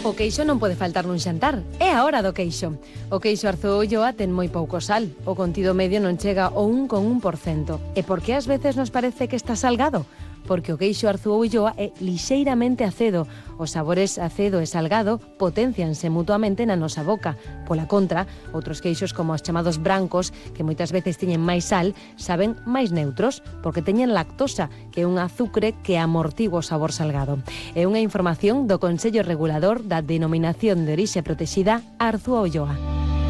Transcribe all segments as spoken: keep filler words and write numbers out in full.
O queixo non pode faltar nun xantar. É a hora do queixo. O queixo Arzúa Ulloa ten moi pouco sal. O contido medio non chega ao un coma un por cento. E por que ás veces nos parece que está salgado? Porque o queixo Arzúa Ulloa é lixeiramente acedo. Os sabores acedo e salgado potencianse mutuamente na nosa boca. Pola contra, outros queixos como os chamados brancos, que moitas veces teñen máis sal, saben máis neutros, porque teñen lactosa, que é un azucre que amortigua o sabor salgado. É unha información do Consello Regulador da Denominación de Orixe Protexida Arzúa Ulloa.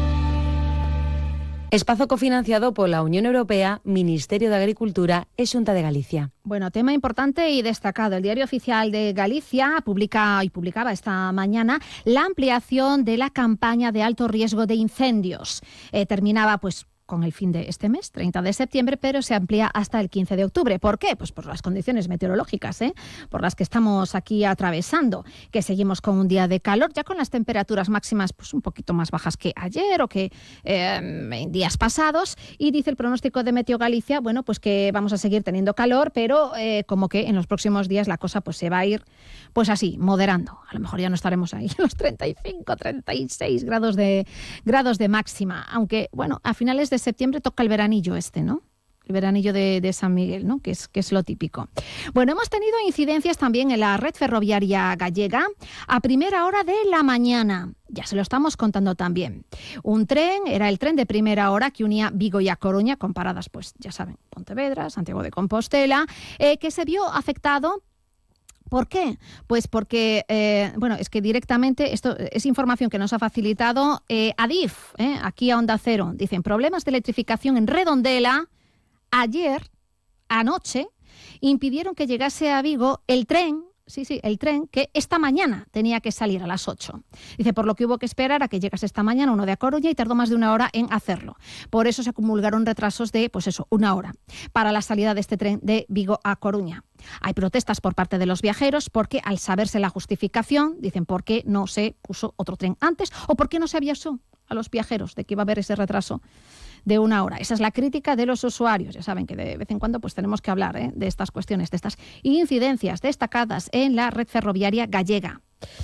Espazo cofinanciado pola Unión Europea, Ministerio de Agricultura e Xunta de Galicia. Bueno, tema importante y destacado. El Diario Oficial de Galicia publica y publicaba esta mañana la ampliación de la campaña de alto riesgo de incendios. Eh, terminaba, pues, con el fin de este mes, treinta de septiembre, pero se amplía hasta el quince de octubre. ¿Por qué? Pues por las condiciones meteorológicas, ¿eh? por las que estamos aquí atravesando, que seguimos con un día de calor, ya con las temperaturas máximas pues un poquito más bajas que ayer o que eh, en días pasados, y dice el pronóstico de Meteo Galicia, bueno, pues que vamos a seguir teniendo calor, pero eh, como que en los próximos días la cosa pues se va a ir pues así, moderando. A lo mejor ya no estaremos ahí en los treinta y cinco, treinta y seis grados de, grados de máxima, aunque, bueno, a finales de septiembre toca el veranillo este, ¿no? El veranillo de, de San Miguel, ¿no? Que es, que es lo típico. Bueno, hemos tenido incidencias también en la red ferroviaria gallega a primera hora de la mañana. Ya se lo estamos contando también. Un tren, era el tren de primera hora que unía Vigo y A Coruña, con paradas, pues ya saben, Pontevedra, Santiago de Compostela, eh, que se vio afectado. ¿Por qué? Pues porque, eh, bueno, es que directamente, esto es información que nos ha facilitado eh, Adif, eh, aquí a Onda Cero. Dicen, problemas de electrificación en Redondela, ayer, anoche, impidieron que llegase a Vigo el tren, sí, sí, el tren que esta mañana tenía que salir a las ocho. Dice, por lo que hubo que esperar a que llegase esta mañana uno de A Coruña y tardó más de una hora en hacerlo. Por eso se acumularon retrasos de, pues eso, una hora para la salida de este tren de Vigo a Coruña. Hay protestas por parte de los viajeros porque al saberse la justificación, dicen, ¿por qué no se puso otro tren antes? ¿O por qué no se avisó a los viajeros de que iba a haber ese retraso de una hora? Esa es la crítica de los usuarios. Ya saben que de vez en cuando pues tenemos que hablar ¿eh? de estas cuestiones, de estas incidencias destacadas en la red ferroviaria gallega.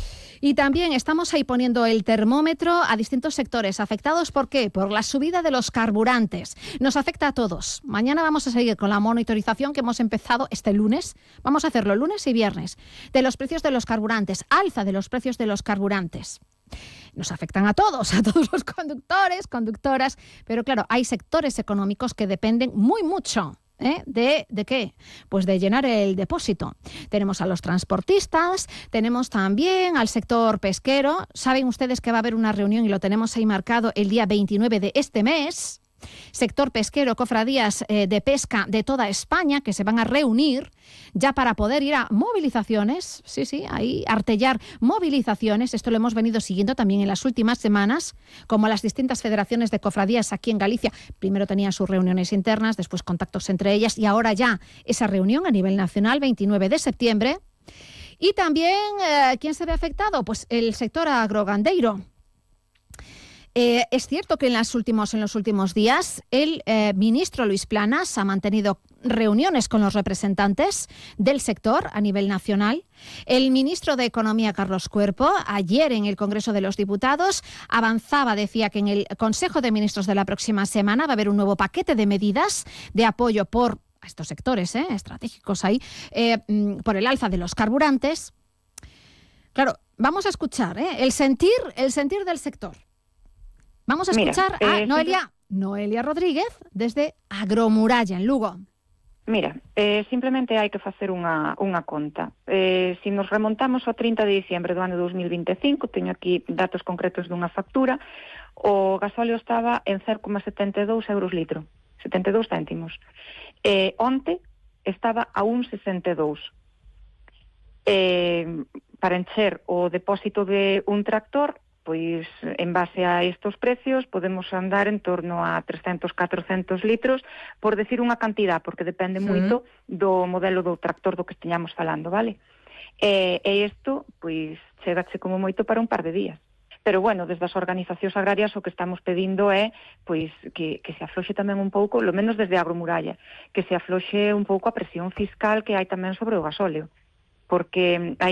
Y también estamos ahí poniendo el termómetro a distintos sectores afectados. ¿Por qué? Por la subida de los carburantes. Nos afecta a todos. Mañana vamos a seguir con la monitorización que hemos empezado este lunes. Vamos a hacerlo lunes y viernes. De los precios de los carburantes. Alza de los precios de los carburantes. Nos afectan a todos, a todos los conductores, conductoras. Pero claro, hay sectores económicos que dependen muy mucho. ¿Eh? ¿De, ¿De qué? Pues de llenar el depósito. Tenemos a los transportistas, tenemos también al sector pesquero. Saben ustedes que va a haber una reunión y lo tenemos ahí marcado el día veintinueve de este mes. Sector pesquero, cofradías eh, de pesca de toda España que se van a reunir ya para poder ir a movilizaciones, sí, sí, ahí artellar movilizaciones. Esto lo hemos venido siguiendo también en las últimas semanas, como las distintas federaciones de cofradías aquí en Galicia. Primero tenían sus reuniones internas, después contactos entre ellas y ahora ya esa reunión a nivel nacional, veintinueve de septiembre. Y también, eh, ¿quién se ve afectado? Pues el sector agrogandeiro. Eh, es cierto que en, las últimos, en los últimos días el eh, ministro Luis Planas ha mantenido reuniones con los representantes del sector a nivel nacional. El ministro de Economía, Carlos Cuerpo, ayer en el Congreso de los Diputados avanzaba, decía que en el Consejo de Ministros de la próxima semana va a haber un nuevo paquete de medidas de apoyo por a estos sectores eh, estratégicos ahí, eh, por el alza de los carburantes. Claro, vamos a escuchar eh, el sentir, el sentir del sector. Vamos a escuchar Mira, eh, a Noelia, simple... Noelia Rodríguez desde Agromuralla, en Lugo. Mira, eh, simplemente hai que facer unha, unha conta. Eh, se nos remontamos ao trinta de diciembre do ano dos mil vinte e cinco, teño aquí datos concretos dunha factura, o gasóleo estaba en cero coma setenta e dous euros litro, setenta e dous céntimos. Eh, onte estaba a un coma sesenta e dous. Eh, para encher o depósito de un tractor, pois en base a estos precios podemos andar en torno a trescentos, catrocentos litros, por decir unha cantidad, porque depende sí. moito do modelo do tractor do que esteñamos falando, vale? E, e isto, pois, chegache como moito para un par de días. Pero, bueno, desde as organizacións agrarias o que estamos pedindo é pois que, que se afloxe tamén un pouco, lo menos desde Agromuralla, que se afloxe un pouco a presión fiscal que hai tamén sobre o gasóleo, porque hai